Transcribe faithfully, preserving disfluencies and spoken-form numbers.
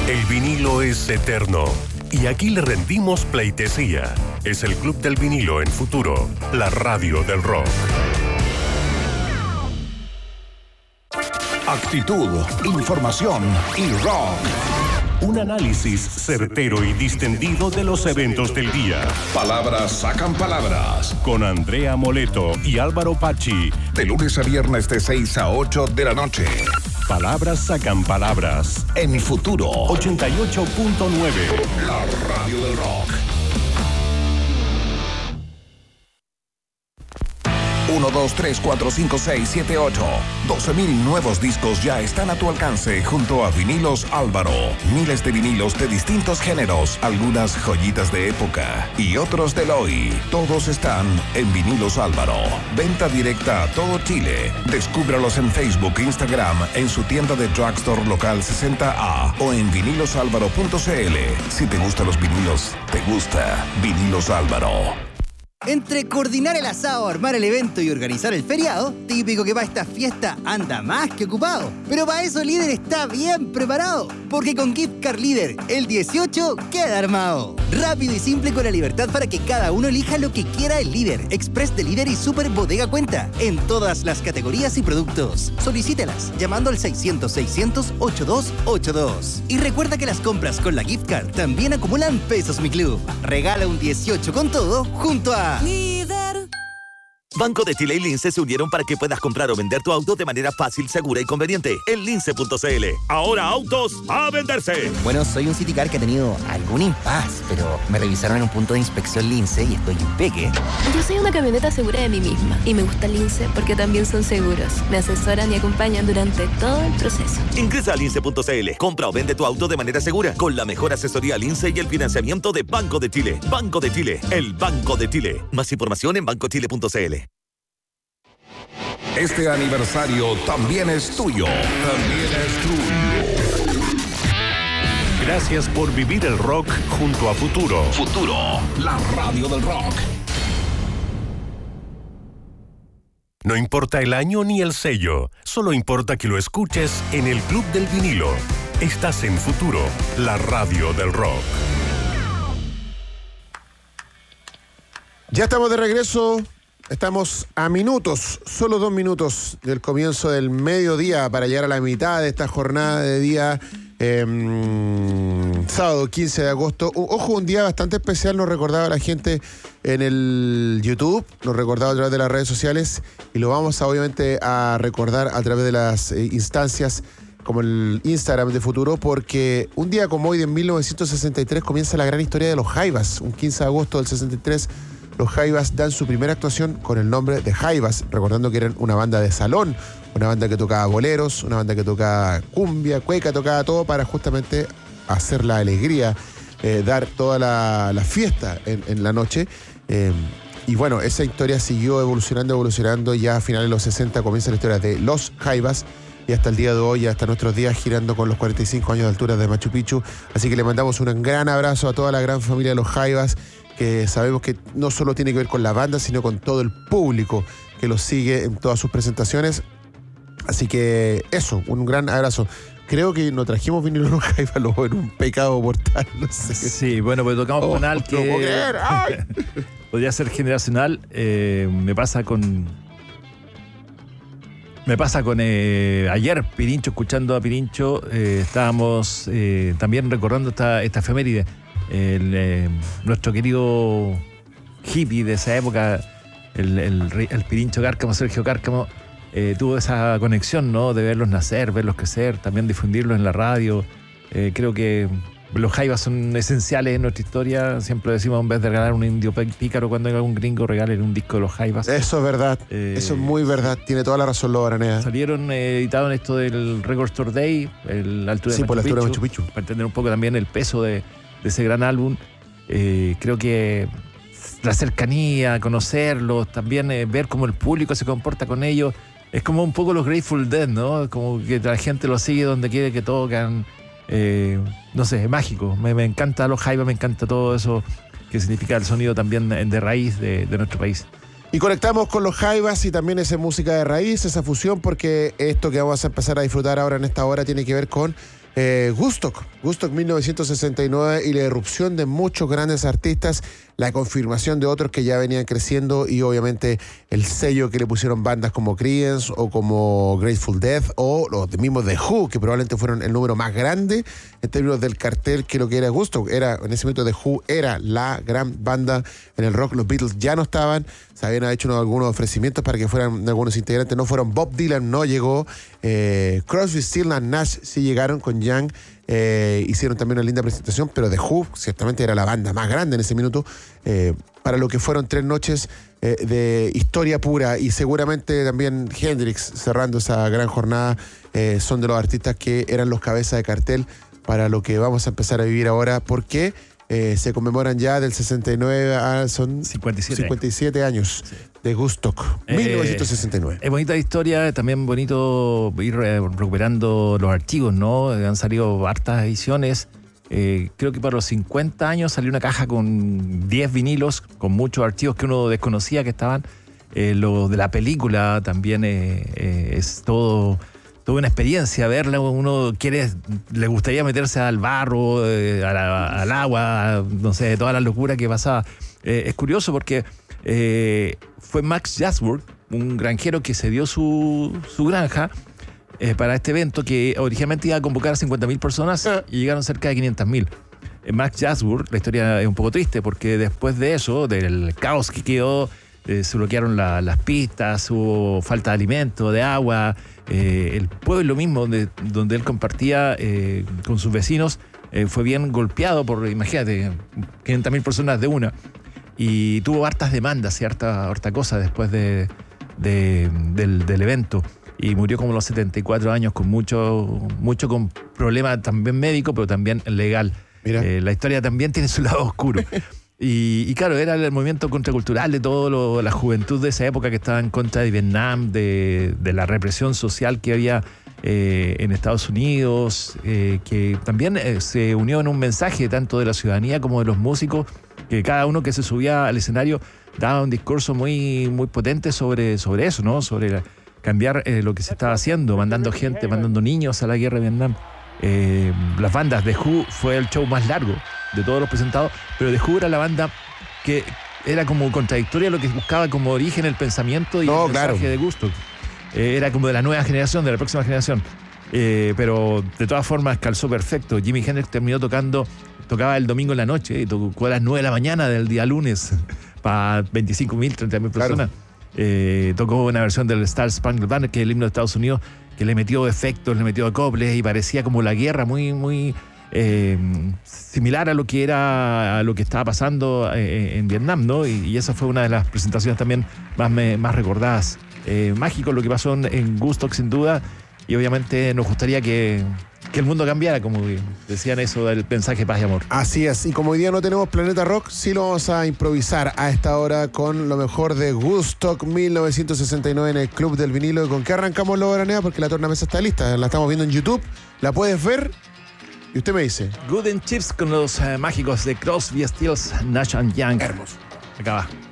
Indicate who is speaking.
Speaker 1: El vinilo es eterno y aquí le rendimos pleitesía. Es el Club del Vinilo en Futuro, la radio del rock.
Speaker 2: Actitud, información y rock.
Speaker 1: Un análisis certero y distendido de los eventos del día.
Speaker 2: Palabras sacan palabras.
Speaker 1: Con Andrea Moleto y Álvaro Pachi.
Speaker 2: De lunes a viernes de seis a ocho de la noche.
Speaker 1: Palabras sacan palabras.
Speaker 2: En Futuro
Speaker 1: ochenta y ocho punto nueve.
Speaker 2: La radio del rock. uno, dos, tres, cuatro, cinco, seis, siete, ocho. doce mil nuevos discos ya están a tu alcance junto a Vinilos Álvaro. Miles de vinilos de distintos géneros, algunas joyitas de época y otros del hoy. Todos están en Vinilos Álvaro. Venta directa a todo Chile. Descúbralos en Facebook e Instagram, en su tienda de Drugstore Local sesenta A o en vinilosálvaro punto c l. Si te gustan los vinilos, te gusta Vinilos Álvaro.
Speaker 3: Entre coordinar el asado, armar el evento y organizar el feriado, típico que para esta fiesta anda más que ocupado. Pero para eso Líder está bien preparado, porque con Gift Card Líder, el dieciocho queda armado. Rápido y simple con la libertad para que cada uno elija lo que quiera el Líder, Express de Líder y Super Bodega Cuenta, en todas las categorías y productos. Solicítelas llamando al seiscientos, seiscientos, ochenta y dos ochenta y dos. Y recuerda que las compras con la Gift Card también acumulan pesos Mi Club. Regala un dieciocho con todo junto a
Speaker 4: Líder. Banco de Chile y Lince se unieron para que puedas comprar o vender tu auto de manera fácil, segura y conveniente en lince punto c l. Ahora autos a venderse.
Speaker 3: Bueno, soy un Citicar que ha tenido algún impas, pero me revisaron en un punto de inspección Lince y estoy impeque.
Speaker 5: Yo soy una camioneta segura de mí misma y me gusta Lince porque también son seguros. Me asesoran y acompañan durante todo el proceso.
Speaker 4: Ingresa a lince punto c l. Compra o vende tu auto de manera segura con la mejor asesoría Lince y el financiamiento de Banco de Chile. Banco de Chile, el Banco de Chile. Más información en banco chile punto c l.
Speaker 2: Este aniversario también es tuyo. También es tuyo.
Speaker 1: Gracias por vivir el rock junto a Futuro.
Speaker 2: Futuro, la radio del rock.
Speaker 1: No importa el año ni el sello, solo importa que lo escuches en el Club del Vinilo. Estás en Futuro, la radio del rock.
Speaker 6: Ya estamos de regreso. Estamos a minutos, solo dos minutos del comienzo del mediodía para llegar a la mitad de esta jornada de día eh, sábado quince de agosto. Ojo, un día bastante especial, nos recordaba la gente en el YouTube, nos recordaba a través de las redes sociales y lo vamos a, obviamente a recordar a través de las eh, instancias como el Instagram de Futuro, porque un día como hoy de mil novecientos sesenta y tres comienza la gran historia de los Jaivas. Un quince de agosto del sesenta y tres los Jaivas dan su primera actuación con el nombre de Jaivas, recordando que eran una banda de salón, una banda que tocaba boleros, una banda que tocaba cumbia, cueca, tocaba todo para justamente hacer la alegría, eh, dar toda la, la fiesta en, en la noche. Eh, y bueno, esa historia siguió evolucionando, evolucionando, ya a finales de los sesenta comienza la historia de los Jaivas, y hasta el día de hoy, hasta nuestros días, girando con los cuarenta y cinco años de altura de Machu Picchu. Así que le mandamos un gran abrazo a toda la gran familia de los Jaivas, que sabemos que no solo tiene que ver con la banda, sino con todo el público que los sigue en todas sus presentaciones. Así que eso, un gran abrazo. Creo que nos trajimos vinilo los Jaivas en un pecado mortal, no sé.
Speaker 7: Sí, bueno, pues tocamos
Speaker 6: Oh,
Speaker 7: con Al
Speaker 6: no
Speaker 7: que
Speaker 6: puedo creer, ¡ay!
Speaker 7: podría ser generacional. Eh, me pasa con... Me pasa con eh, ayer, Pirincho, escuchando a Pirincho, eh, estábamos eh, también recordando esta, esta efeméride. El, eh, nuestro querido hippie de esa época, el, el, el Pirincho Cárcamo, Sergio Cárcamo, eh, tuvo esa conexión, ¿no? De verlos nacer, verlos crecer, también difundirlos en la radio. Eh, creo que los Jaivas son esenciales en nuestra historia. Siempre decimos, en vez de regalar un indio pícaro cuando venga un gringo, regalen un disco de los Jaivas.
Speaker 6: Eso es verdad,
Speaker 7: Eh,
Speaker 6: eso es muy verdad. Tiene toda la razón, Lobo Araneda.
Speaker 7: Salieron eh, editados en esto del Record Store Day, el, la altura
Speaker 6: Sí,
Speaker 7: de
Speaker 6: por la
Speaker 7: Machu
Speaker 6: altura de
Speaker 7: Picchu,
Speaker 6: Machu Picchu.
Speaker 7: para entender un poco también el peso de, de ese gran álbum. Eh, creo que la cercanía, conocerlos, también eh, ver cómo el público se comporta con ellos, es como un poco los Grateful Dead, ¿no? Como que la gente los sigue donde quiere que tocan. Eh, no sé, es mágico. Me, me encanta los Jaivas, me encanta todo eso que significa el sonido también de raíz de, de nuestro país.
Speaker 6: Y conectamos con los Jaivas y también esa música de raíz, esa fusión, porque esto que vamos a empezar a disfrutar ahora en esta hora tiene que ver con Eh, Woodstock, Woodstock mil novecientos sesenta y nueve y la irrupción de muchos grandes artistas, la confirmación de otros que ya venían creciendo y obviamente el sello que le pusieron bandas como Creedence o como Grateful Dead o los mismos The Who, que probablemente fueron el número más grande en términos del cartel que lo que era Woodstock. Era, en ese momento The Who era la gran banda en el rock, los Beatles ya no estaban, se habían hecho unos, algunos ofrecimientos para que fueran algunos integrantes, no fueron. Bob Dylan no llegó, eh, Crosby, Stills and Nash sí llegaron con Young. Eh, hicieron también una linda presentación, pero The Who ciertamente era la banda más grande en ese minuto, eh, para lo que fueron tres noches eh, de historia pura, y seguramente también Hendrix cerrando esa gran jornada. Eh, son de los artistas que eran los cabezas de cartel para lo que vamos a empezar a vivir ahora, porque eh, se conmemoran ya del sesenta y nueve a son
Speaker 7: cincuenta y siete,
Speaker 6: cincuenta y siete años, años sí. de Woodstock, eh, mil novecientos sesenta y nueve.
Speaker 7: Es bonita historia, también bonito ir recuperando los archivos, ¿no? Han salido hartas ediciones. Eh, creo que para los cincuenta años salió una caja con diez vinilos, con muchos archivos que uno desconocía que estaban. Eh, lo de la película también eh, eh, es todo... Toda una experiencia verla, uno quiere, le gustaría meterse al barro, eh, a la, al agua, no sé, toda la locura que pasaba. Eh, es curioso porque eh, fue Max Jasburg, un granjero que se dio su, su granja eh, para este evento, que originalmente iba a convocar a cincuenta mil personas y llegaron cerca de quinientas mil. Eh, Max Jasburg, la historia es un poco triste porque después de eso, del caos que quedó, eh, se bloquearon la, las pistas, hubo falta de alimento, de agua. Eh, el pueblo mismo donde, donde él compartía eh, con sus vecinos eh, fue bien golpeado por, imagínate, quinientas mil personas de una, y tuvo hartas demandas y harta, harta cosa después de, de, del, del evento, y murió como a los setenta y cuatro años con mucho, mucho con problema también médico, pero también legal. Eh, la historia también tiene su lado oscuro. Y, y claro, era el movimiento contracultural de toda la juventud de esa época que estaba en contra de Vietnam, de, de la represión social que había eh, en Estados Unidos, eh, que también eh, se unió en un mensaje tanto de la ciudadanía como de los músicos, que cada uno que se subía al escenario daba un discurso muy, muy potente sobre, sobre eso, ¿no? Sobre cambiar eh, lo que se estaba haciendo, mandando gente, mandando niños a la guerra de Vietnam. Eh, las bandas de Who fue el show más largo de todos los presentados, pero The Who era la banda que era como contradictoria a lo que buscaba como origen el pensamiento y no, el mensaje claro. de Woodstock. Eh, era como de la nueva generación, de la próxima generación. Eh, pero de todas formas calzó perfecto. Jimi Hendrix terminó tocando, tocaba el domingo en la noche y tocó a las nueve de la mañana del día lunes para veinticinco mil, treinta mil personas. Claro. Eh, tocó una versión del Star Spangled Banner, que es el himno de Estados Unidos, que le metió efectos, le metió acoples y parecía como la guerra, muy, muy eh, similar a lo que era, a lo que estaba pasando eh, en Vietnam, ¿no? Y, y esa fue una de las presentaciones también más, me, más recordadas. Eh, mágico lo que pasó en, en Woodstock, sin duda, y obviamente nos gustaría que, que el mundo cambiara, como decían eso del mensaje paz y amor.
Speaker 6: Así es, y como hoy día no tenemos Planeta Rock, sí lo vamos a improvisar a esta hora con lo mejor de Woodstock mil novecientos sesenta y nueve en el Club del Vinilo. ¿Con qué arrancamos, Lobo Aranea? Porque la tornamesa está lista, la estamos viendo en YouTube, la puedes ver y usted me dice.
Speaker 7: Good and Chips con los uh, mágicos de Crosby, Stills, Nash and Young.
Speaker 6: Hermoso.
Speaker 7: Acá va.